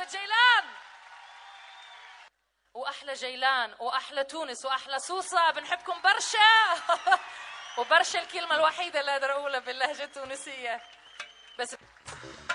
جيلان واحلى جيلان واحلى تونس واحلى سوسه، بنحبكم برشا. وبرشا الكلمه الوحيده اللي اقدر اقولها باللهجه التونسيه بس.